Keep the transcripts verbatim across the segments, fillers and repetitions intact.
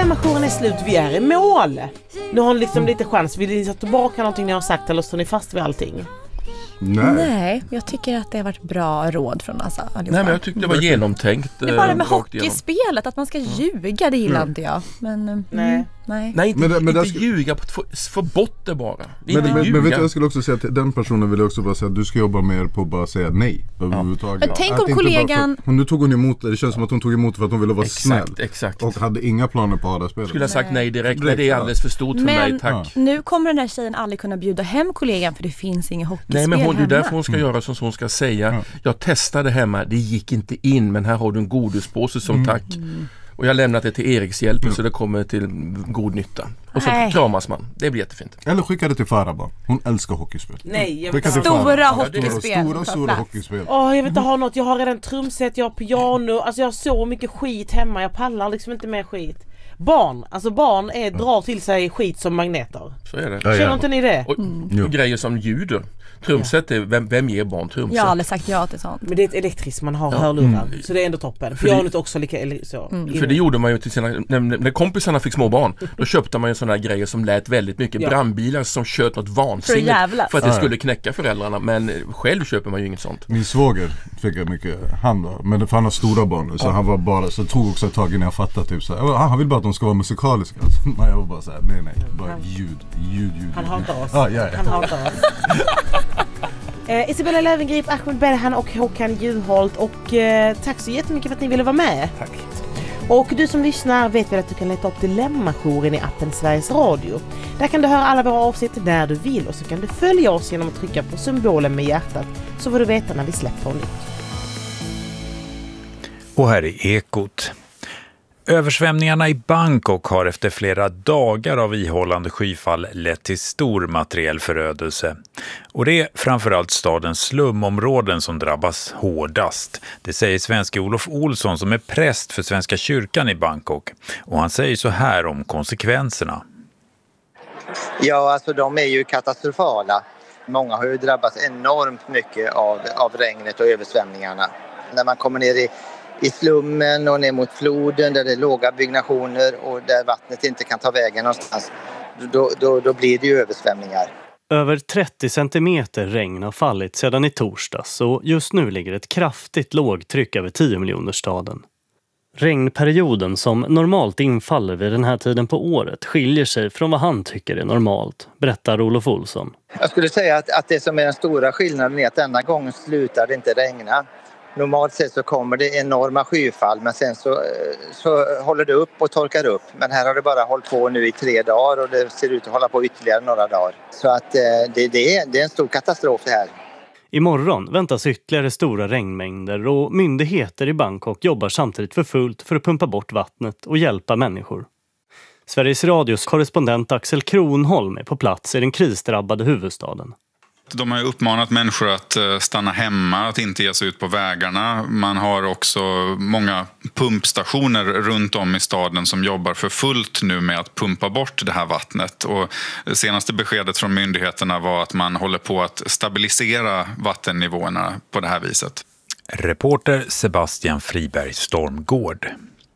Dilemma-jouren är slut, vi är i mål. Nu har ni liksom lite chans. Vill ni ta tillbaka någonting ni har sagt eller står ni fast vid allting? Nej. Nej, jag tycker att det har varit bra råd från oss allihopa. Nej, men jag tyckte det var genomtänkt. Det är bara med eh, rakt igenom. hockeyspelet, att man ska ljuga, det gillar inte jag. Men, mm, Nej. nej. Nej, inte, Men det- men inte det ska- ljuga, på, få, få bort det bara. Men, Inte men, ljuga. men vet du, jag skulle också säga att den personen vill också bara säga att du ska jobba mer på att bara säga nej överhuvudtaget. Men tänk Att om inte bara kollegan- för, hon, nu tog hon emot det, det känns som att hon tog emot det för att hon ville vara Exakt, snäll. exakt. Och hade inga planer på att ha det spelet. Skulle ha sagt nej direkt, men Direkt, det är ja. alldeles för stort för Men mig, tack. nu kommer den här tjejen aldrig kunna bjuda hem kollegan för det finns ingen hockeyspel Nej, men hon, det är hemma. därför hon ska göra som hon ska säga. Ja. Jag testade hemma, det gick inte in, men här har du en godispåse som tack. Och jag har lämnat det till Eriks hjälp så det kommer till god nytta. Och så Nej. kramas man. Det blir jättefint. Eller skicka det till Farah bara. Hon älskar hockeyspel. Nej, jag vill Skicka inte till ha... Stora Farah. hockeyspel Stora, på stora plats. hockeyspel. Åh, jag vill inte ha något. Jag har redan trumset, jag har piano. Alltså jag har så mycket skit hemma. Jag pallar liksom inte mer skit. Barn, alltså barn är, drar till sig skit som magneter. Så är det. Ja, Känner ja. inte ni det? Och, och grejer som ljuder. Trumset är, vem, vem ger barn trumset? Jag har aldrig sagt ja till sånt. Men det är ett elektriskt, man har hörlurar. Så det är ändå toppen. För det- Pianot också lika eller, så. För det gjorde man ju till sina, när, när kompisarna fick små barn, då köpte man ju sådana här grejer som lät väldigt mycket. Ja. Brandbilar som kört något För vansinnigt jävlas. för att det Ja, ja. skulle knäcka föräldrarna. Men själv köper man ju inget sånt. Min svåger fick jag mycket hand av. Men för han har stora barn nu, så han var bara, så tog också ett tag innan jag fattade typ så här, "Ah, han vill bara att de ska vara musikaliska." Alltså, nej, jag var bara så här, nej nej, bara ljud, ljud, ljud. Han hatar oss. Ja, ja, ja. Han hatar oss. eh, Isabella Löwengrip, Ahmed Berhan och Håkan Juholt. Och eh, tack så jättemycket för att ni ville vara med. Tack. Och du som lyssnar vet väl att du kan leta upp Dilemma-jouren i appen Sveriges Radio. Där kan du höra alla våra avsnitt när du vill och så kan du följa oss genom att trycka på symbolen med hjärtat så får du veta när vi släpper nytt. Och här är Ekot. Översvämningarna i Bangkok har efter flera dagar av ihållande skyfall lett till stor materiell förödelse. Och det är framförallt stadens slumområden som drabbas hårdast. Det säger svenske Olof Olsson som är präst för Svenska kyrkan i Bangkok. Och han säger så här om konsekvenserna. Ja, alltså de är ju katastrofala. Många har ju drabbats enormt mycket av, av regnet och översvämningarna. När man kommer ner i, i slummen och ner mot floden där det är låga byggnationer och där vattnet inte kan ta vägen någonstans, då, då, då blir det ju översvämningar. Över trettio centimeter regn har fallit sedan i torsdags och just nu ligger ett kraftigt lågtryck över tio miljonerstaden. Regnperioden som normalt infaller vid den här tiden på året skiljer sig från vad han tycker är normalt, berättar Olof Olsson. Jag skulle säga att, att det som är den stora skillnaden är att denna gången slutar det inte regna. Normalt sett så kommer det enorma skyfall men sen så, så håller det upp och torkar upp. Men här har det bara hållit på nu i tre dagar och det ser ut att hålla på ytterligare några dagar. Så att det, det, är, det är en stor katastrof det här. Imorgon väntas ytterligare stora regnmängder och myndigheter i Bangkok jobbar samtidigt för fullt för att pumpa bort vattnet och hjälpa människor. Sveriges Radios korrespondent Axel Kronholm är på plats i den krisdrabbade huvudstaden. De har uppmanat människor att stanna hemma, att inte ge sig ut på vägarna. Man har också många pumpstationer runt om i staden som jobbar för fullt nu med att pumpa bort det här vattnet. Och senaste beskedet från myndigheterna var att man håller på att stabilisera vattennivåerna på det här viset. Reporter Sebastian Friberg Stormgård.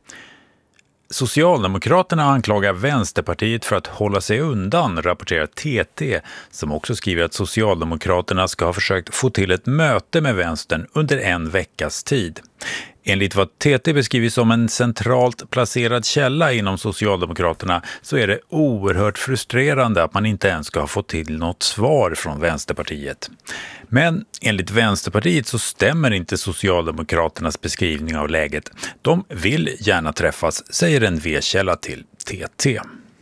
Socialdemokraterna anklagar Vänsterpartiet för att hålla sig undan, rapporterar T T, som också skriver att Socialdemokraterna ska ha försökt få till ett möte med vänstern under en veckas tid. Enligt vad T T beskriver som en centralt placerad källa inom Socialdemokraterna så är det oerhört frustrerande att man inte ens ska ha fått till något svar från Vänsterpartiet. Men enligt Vänsterpartiet så stämmer inte Socialdemokraternas beskrivning av läget. De vill gärna träffas, säger en V-källa till T T.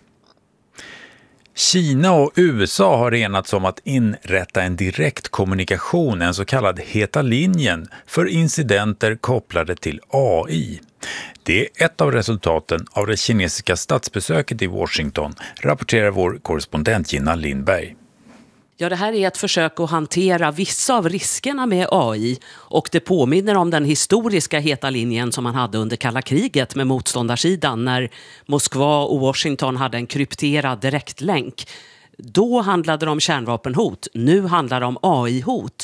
Kina och U S A har enats om att inrätta en direktkommunikation, en så kallad heta linjen, för incidenter kopplade till A I. Det är ett av resultaten av det kinesiska statsbesöket i Washington, rapporterar vår korrespondent Gina Lindberg. Ja, det här är ett försök att hantera vissa av riskerna med A I och det påminner om den historiska heta linjen som man hade under kalla kriget med motståndarsidan när Moskva och Washington hade en krypterad direktlänk. Då handlade det om kärnvapenhot, nu handlar det om A I-hot.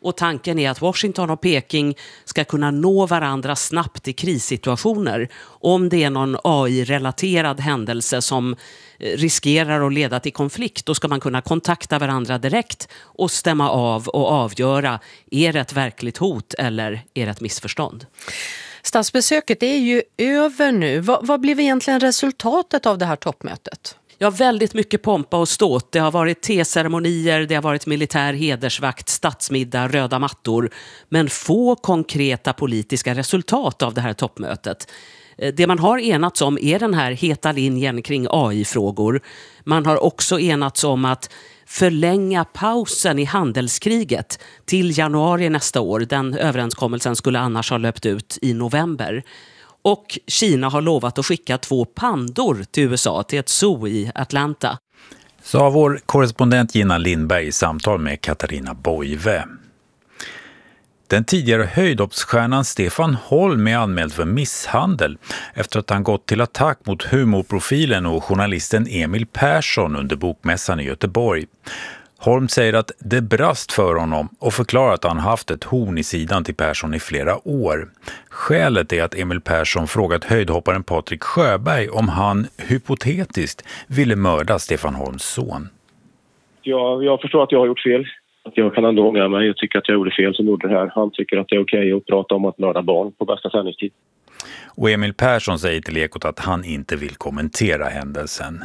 Och tanken är att Washington och Peking ska kunna nå varandra snabbt i krissituationer. Om det är någon A I-relaterad händelse som riskerar att leda till konflikt, då ska man kunna kontakta varandra direkt och stämma av och avgöra, är det ett verkligt hot eller är det ett missförstånd? Statsbesöket är ju över nu. Vad, vad blev egentligen resultatet av det här toppmötet? Ja, väldigt mycket pompa och ståt. Det har varit teceremonier, det har varit militär hedersvakt, statsmiddag, röda mattor. Men få konkreta politiska resultat av det här toppmötet. Det man har enats om är den här heta linjen kring A I-frågor. Man har också enats om att förlänga pausen i handelskriget till januari nästa år. Den överenskommelsen skulle annars ha löpt ut i november. Och Kina har lovat att skicka två pandor till U S A, till ett zoo i Atlanta. Sa vår korrespondent Gina Lindberg i samtal med Katarina Boive. Den tidigare höjdhoppsstjärnan Stefan Holm är anmäld för misshandel efter att han gått till attack mot humorprofilen och journalisten Emil Persson under bokmässan i Göteborg. Holm säger att det brast för honom och förklarar att han haft ett horn i sidan till Persson i flera år. Skälet är att Emil Persson frågat höjdhopparen Patrik Sjöberg om han hypotetiskt ville mörda Stefan Holms son. Jag, jag förstår att jag har gjort fel. Att jag kan ändå ångra mig. Jag tycker att jag gjorde fel som gjorde det här. Han tycker att det är okej att prata om att mörda barn på bästa sändningstid. Och Emil Persson säger till Ekot att han inte vill kommentera händelsen.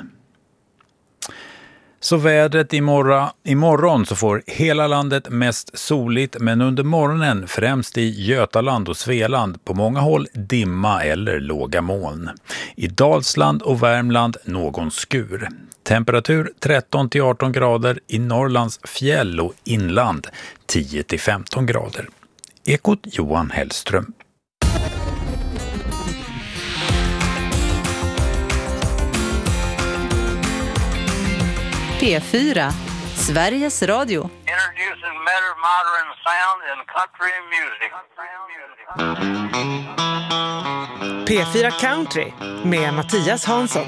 Så vädret imorgon, imorgon så får hela landet mest soligt, men under morgonen främst i Götaland och Svealand på många håll dimma eller låga moln. I Dalsland och Värmland någon skur. Temperatur tretton till arton grader, i Norrlands fjäll och inland tio till femton grader. Ekot Johan Hellström. P fyra, Sveriges Radio. Introducing better modern sound in country music. P fyra Country med Mattias Hansson.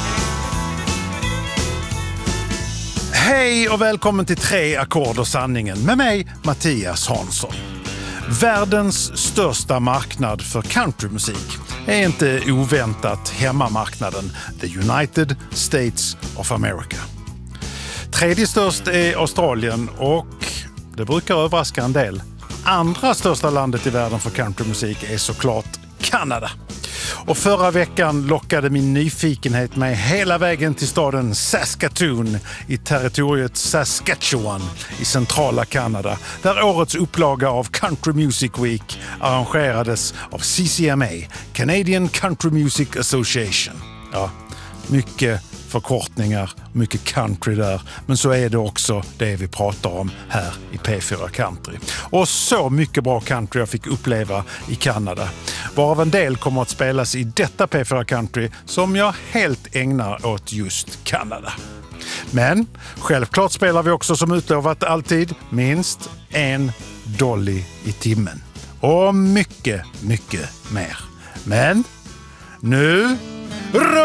Hej och välkommen till Tre ackord och sanningen med mig, Mattias Hansson. Världens största marknad för countrymusik är inte oväntat hemmamarknaden, the United States of America. Tredje störst är Australien och, det brukar överraska en del, andra största landet i världen för countrymusik är såklart Kanada. Och förra veckan lockade min nyfikenhet mig hela vägen till staden Saskatoon i territoriet Saskatchewan i centrala Kanada, där årets upplaga av Country Music Week arrangerades av C C M A, Canadian Country Music Association. Ja, mycket förkortningar, mycket country där, men så är det också det vi pratar om här i P fyra Country. Och så mycket bra country jag fick uppleva i Kanada, varav en del kommer att spelas i detta P fyra Country som jag helt ägnar åt just Kanada. Men självklart spelar vi också som utlovat alltid minst en dolly i timmen. Och mycket, mycket mer. Men nu...